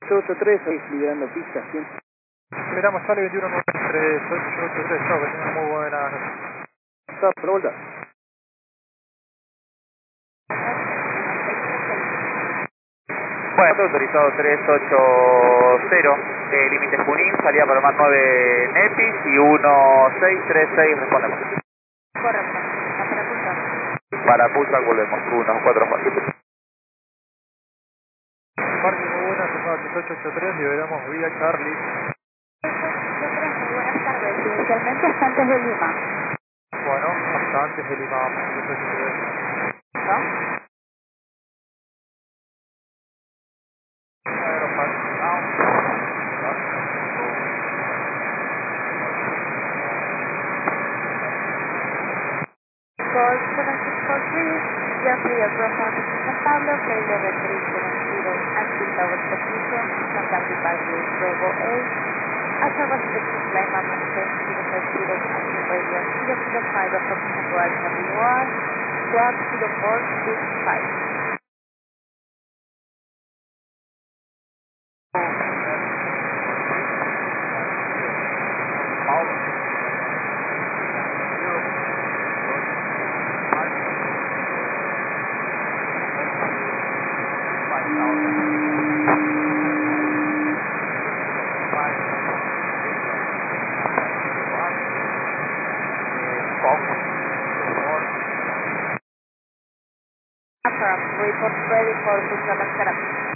883, ahí liberando pista, 100. Esperamos, sale 2193, 883, chao, que tengan muy buena noche. Stop, por vuelta. Bueno, autorizado 380, límite Junín, salida para más 9 Nepis y 1636, respondemos. Correcto, para punto. Para Pulsar volvemos, 144. Parque muy buena, tomada 883, liberamos vía Charlie. Muy buenas tardes, inicialmente hasta antes de Lima. Bueno, hasta antes de Lima, 883. ¿No? Call 7643, Jeffrey Abraham, San Pablo, Flight 370 until tower position, contacted by the Bravo 8, Alpha Restriction Flight Management 050 until radio 005 approximate right WR, Grab 0465. Report ready for Busan Therapy.